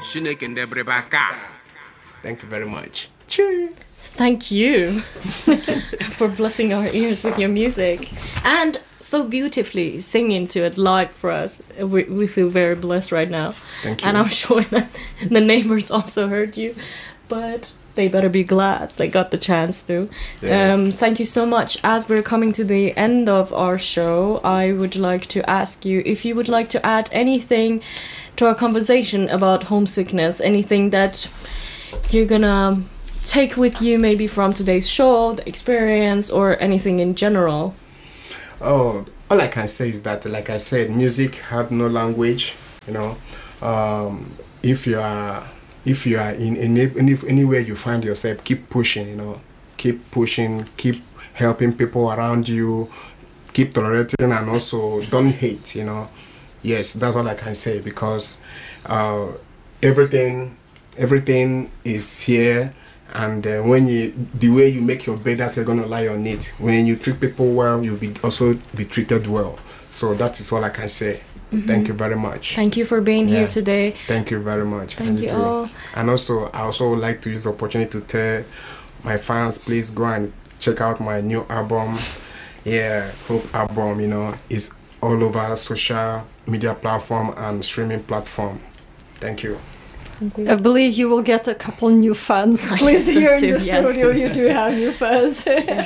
Thank you very much. Cheers. Thank you for blessing our ears with your music and so beautifully singing to it live for us. We feel very blessed right now. Thank you. And I'm sure that the neighbors also heard you, but they better be glad they got the chance to. Yes. Thank you so much. As we're coming to the end of our show, I would like to ask you if you would like to add anything to our conversation about homesickness, anything that you're gonna take with you maybe from today's show, the experience, or anything in general. Oh, all I can say is that, like I said, music had no language. You know, if you are in anywhere you find yourself, keep pushing. You know, keep pushing, keep helping people around you, keep tolerating, and also don't hate. You know, yes, that's all I can say, because everything is here. And when the way you make your bed, that's you're gonna lie on it. When you treat people well, you'll also be treated well. So that is all I can say. Mm-hmm. Thank you very much. Thank you for being here today. Thank you very much. Thank you all. And also, I also would like to use the opportunity to tell my fans, please go and check out my new album. Yeah, Hope album. You know, it's all over social media platform and streaming platform. Thank you. I believe you will get a couple new fans. Please, here in the studio, you do have new fans.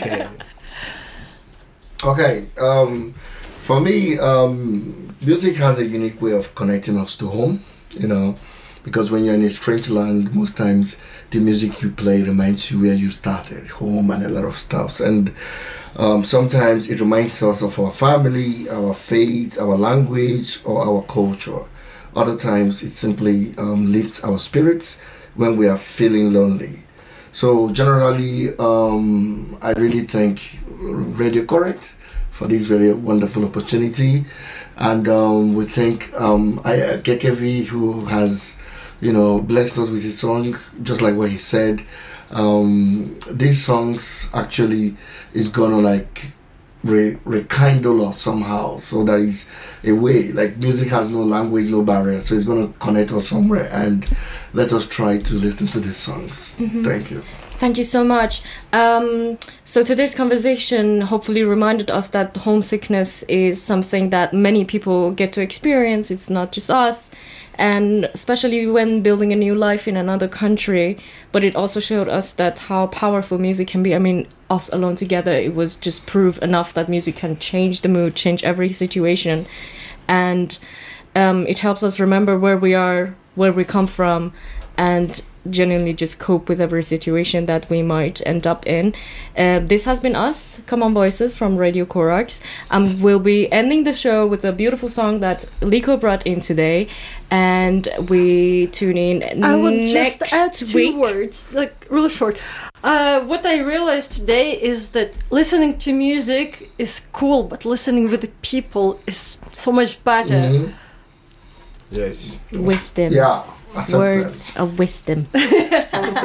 Okay. For me, music has a unique way of connecting us to home, you know, because when you're in a strange land, most times the music you play reminds you where you started, home, and a lot of stuff. And sometimes it reminds us of our family, our faith, our language, or our culture. Other times it simply lifts our spirits when we are feeling lonely. So generally, I really thank Radio Correct for this very wonderful opportunity. And we thank KKV, who has, you know, blessed us with his song, just like what he said. These songs actually is gonna like rekindle us somehow, so that is a way, like music has no language, no barrier, so it's going to connect us somewhere, and let us try to listen to these songs. Mm-hmm. Thank you so much. So today's conversation hopefully reminded us that homesickness is something that many people get to experience. It's not just us, and especially when building a new life in another country. But it also showed us that how powerful music can be. I mean, us alone together, it was just proof enough that music can change the mood, change every situation. And it helps us remember where we are, where we come from, and genuinely just cope with every situation that we might end up in. This has been us, Come On Voices from Radio Corax. We'll be ending the show with a beautiful song that Liko brought in today, and we tune in I would next just add two words, like really short. What I realized today is that listening to music is cool, but listening with the people is so much better. Mm-hmm. Yes. Wisdom. Yeah. Words of wisdom.